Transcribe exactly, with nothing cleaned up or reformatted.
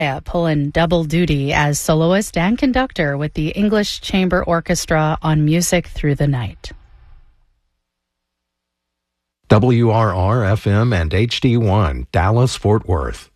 Yeah, pulling double duty as soloist and conductor with the English Chamber Orchestra on Music Through the Night. W R R F M and H D one, Dallas, Fort Worth.